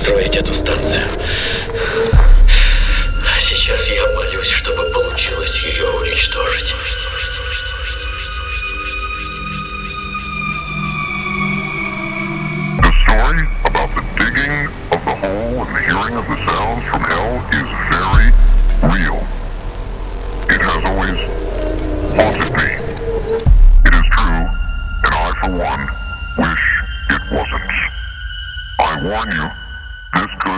построить эту станцию. А сейчас я молюсь, чтобы получилось ее уничтожить. The story about the digging of the hole and the hearing of the sounds from hell is very real. It has always haunted me. It is true, and I, for one, wish it wasn't. I warn you, this could